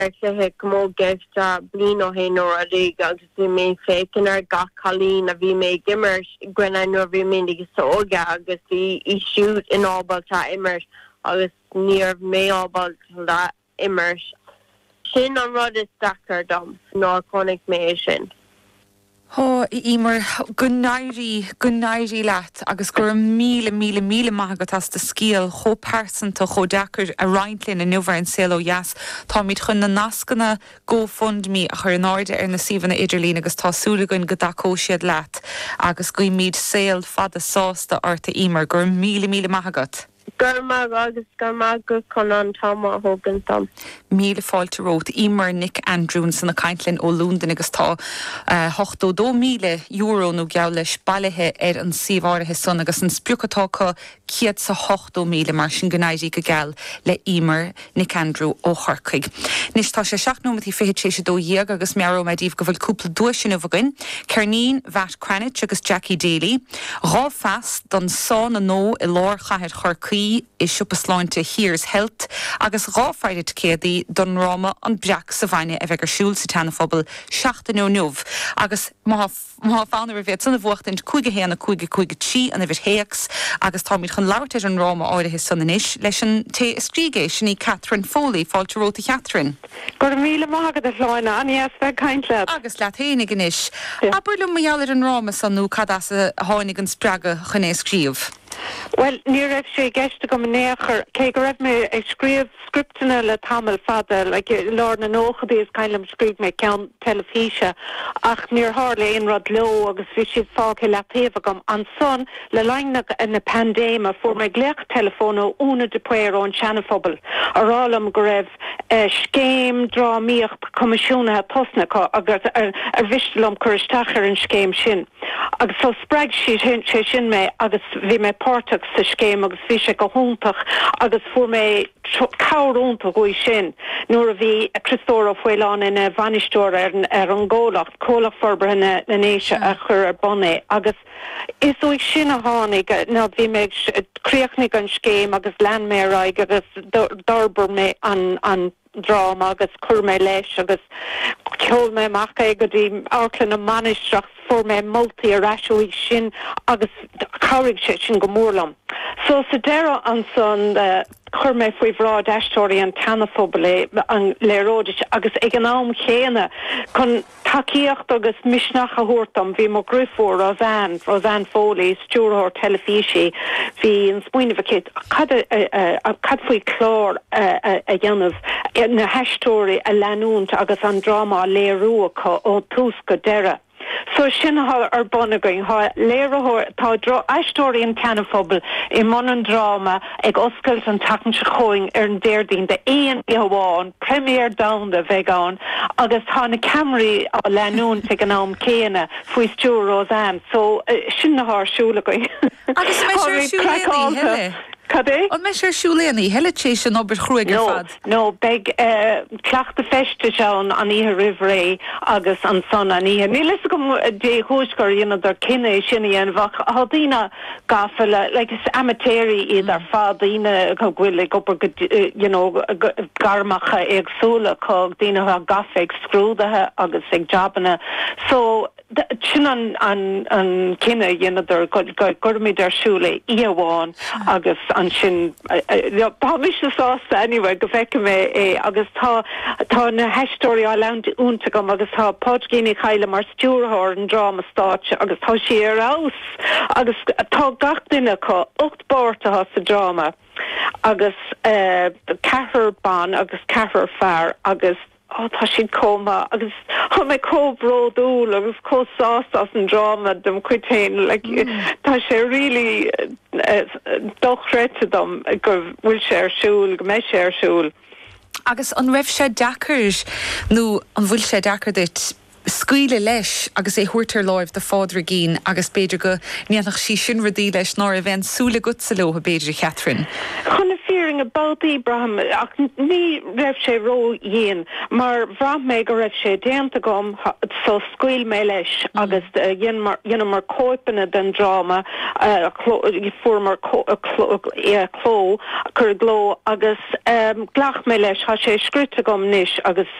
se como gesta blino hen or a agus vi me feken ar ga Colleen a vi me gimmer gwenna no vi mindig soga agus I shoot in all about immer agus near me all about that immer sin an rud is dacker dom nor conic me sin. Ho Emer gunnairi leat agus gur míle magat as de scíal cho person to cho decker a reintlin in nuver in selo jas tá mit chun na nascanna GoFundMe a chur náide ar na síhanna idirlín agus tásúlagun go dacó siad leat agus go míad saoil fada sásta orta Emer gur míle magat. Gurma agus gurma go conan Tama Hogan Tom. Míle fáilte rót Emer Nick Andrews san na Caintlin ó Lúndan agus tá 82 míle euro nó geall leis bailithe ar an síomháirithe son agus an spriúchatá go 108 míle mar sin gnáidí go geall le Emer Nick Andrew ó Chorcaig. Nis tá sé 7 dhéag agus mearó me díobh go bhfuil cúpla dúisin bhagan, Cernín Vat Cranich agus Jackie Daly, rá fast don son a nó I lár chahead Chorcaig is siúpa sláinte Here's Health agus ráfraide céadaí don ráma an breach sa bhaine a bheith siúil sa teanafobal 7 agus má fánar a bheith sanna bhuachtain chuige héanana chuige tí an a bheith héacs agus tá míid chun láirteir an ráma áirithe sanna inis leis an té scrígéis sin í Catherine Foley fáilte róta Catherine. Gur míle mágad a chláinna anías bheith caintle. Agus leat hénig in isis. Aburlum maialir an ráma sanú cadas a hánig an spraga chuné scríomh. Well, ní raibh sé gceiste go mnéachar, cé go raibh mé ag scríomh scriptana le tamil fada, like lár na nóchadaí is cailm scríb mé ceann telefíse, ach níor hála aon rud leo agus bhí siad fágtha le taobh agam an son le laingnach in na pandéma fuair mé gléach telefónó úna de puir ón seanafobal. Arálam go raibh scéim drámíocht comisiúnathe tosnacha agus ar bhistalom chuirteachar an scéim sin. Agus so spreag sé sin mé agus bhí mé pártach sa scéim agus bhí sé go húntaach agus fuair mé cabhrúnta gúi sin nuair a bhí Christóra Fuilán in a bhainisteoir ar an ggólacht cólach forbre na néise a chur ar bonné agus is úig sin a tháinig ná bhí mé críochnig an scéim agus leanméraig agus darbar mé an drama agus cur mé leis agus ceol mé macha go dtí áclan na manisteach for mé multi a rasúig sin agus cabhraigh sé sin go mórlam. So sa deire an son chur mé faoi bhrá deistóirí an teanafobal an léróidis agus ag an am chéana chun takeíocht agus misneach a thuirtam bhí mo grúfór Roseanne Foley stúrthóir telefíse hí an smuoineh cad faoi chlár a dhéanamh na heistóirí a leanúnt agus an drama léirúacha ó tús go deire. So sin ar bonagaing léirethóir tá eistóirí an teanafobal I man an drama ag oscailt an tacan se choing ar an déirdín de éon I hamháin premier damda bheitgáin agus tá na Camry a leanún ag an am céine faoi stúr Roseanne so sin thsúlagaing. Agus mé siúlaí Cadé? On me sér siúléanaí heile sé sin obair chruigear fad. No, beg cleachta feste seán an ihe rihré agus an son an ihe. Ní leis gom dé húscar dhéanamh ar cinenne sinna dhéanamh hadína gafala, like is amatéirí iad ar fad dína go bhfuil go garmacha agsúla có dína a gafeig scrúdathe agus ag jobbanna. So sin an cinenne dhéanamh gurmid ar siúla íháin agus an sin tá mis sásta anyway go feice mé agus tá na heistóirí á leann únta gom agus tá podgéine chaile mar stúrthóir an drama státe agus tá si ar ás agus tá gach duine có 8 báirrtatha sa drama agus cethir ban agus cethir fearr agus tá sin cóma agus tha mé cóbródúil agus cósástas an drama dom cuitéin tá sé rilí dochreite dom gur bhfuil sé arsúil go mé sé arsúil. Agus an raibh sé deacair nó an bhfuil sé deacair dit Scuile leis agus é thuirtar láimh de fádra gin agus beidir go níanach sí sin radí leis ná a bheith súla gutsaló a beidir Catherine. Chuna fearing about Abraham ach ní raibh sé ró dhéan mar bhreath mé go raibh sé déanta gom so scuil mé leis agus dhéanam mar cóipanna den drama fuair mar cló chur gló agus ghlach mé leis há sé scrúta gom níos agus